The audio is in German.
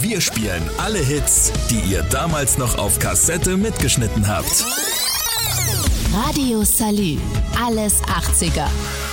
Wir spielen alle Hits, die ihr damals noch auf Kassette mitgeschnitten habt. Radio Salü, alles 80er.